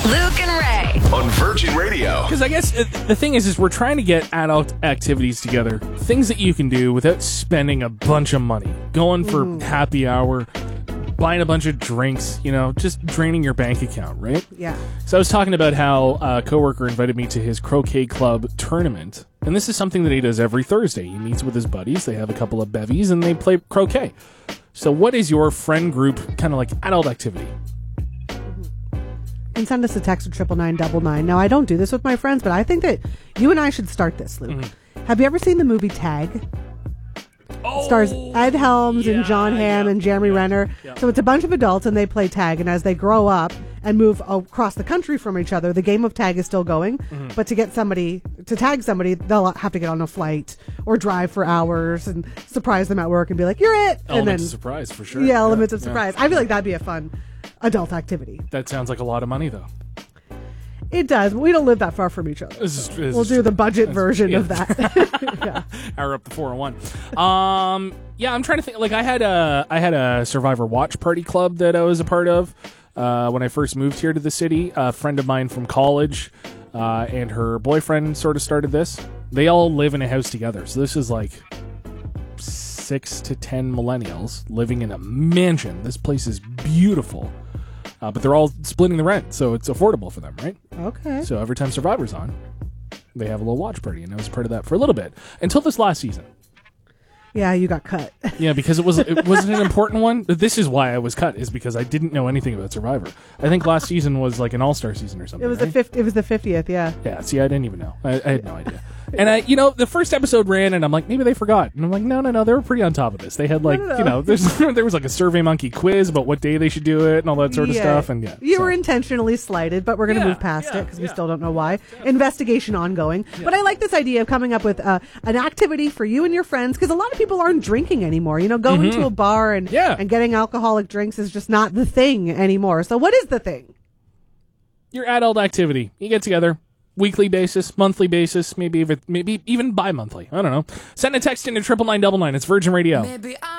Luke and Ray. On Virgin Radio. Because I guess the thing is we're trying to get adult activities together. Things that you can do without spending a bunch of money. Going for happy hour, buying a bunch of drinks, just draining your bank account, right? Yeah. So I was talking about how a coworker invited me to his croquet club tournament. And this is something that he does every Thursday. He meets with his buddies, they have a couple of bevies, and they play croquet. So what is your friend group kind of like adult activity? And send us a text to 99999. Now, I don't do this with my friends, but I think that you and I should start this, Luke. Have you ever seen the movie Tag? Oh, Stars Ed Helms and John Hamm and Jeremy Renner. So it's a bunch of adults and they play tag, and as they grow up and move across the country from each other, the game of tag is still going. But to tag somebody, they'll have to get on a flight or drive for hours and surprise them at work and be like, "You're it!" Elements of surprise, for sure. Yeah, elements of surprise. I feel like that'd be a fun adult activity. That sounds like a lot of money, though. It does. We don't live that far from each other. We'll do the budget version of that. Hour up to 401. I'm trying to think. Like I had a Survivor watch party club that I was a part of when I first moved here to the city. A friend of mine from college and her boyfriend sort of started this. They all live in a house together, so this is like 6 to 10 millennials living in a mansion. This place is beautiful. But they're all splitting the rent, so it's affordable for them, right? Okay. So every time Survivor's on, they have a little watch party, and I was part of that for a little bit until this last season. Yeah, you got cut. Yeah, because it wasn't an important one. This is why I was cut, is because I didn't know anything about Survivor. I think last season was like an all-star season or something. It was right? the 50th, yeah. Yeah, see, I didn't even know. I had no idea. And the first episode ran, and I'm like, maybe they forgot. And I'm like, no, they were pretty on top of this. They had like, there was like a Survey Monkey quiz about what day they should do it and all that sort of stuff. And you were intentionally slighted, but we're going to move past it because we still don't know why. Investigation ongoing. Yeah. But I like this idea of coming up with an activity for you and your friends, because a lot of people aren't drinking anymore. Going to a bar and getting alcoholic drinks is just not the thing anymore. So what is the thing? Your adult activity. You get together. Weekly basis, monthly basis, maybe even bi-monthly. I don't know. Send a text into 99999. It's Virgin Radio.